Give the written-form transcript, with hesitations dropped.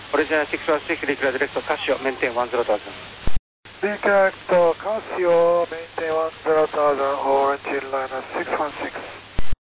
Original 616, declare direct to Casio, maintain 10,000. Reconnect Casio, maintain 10,000, orange liner 616.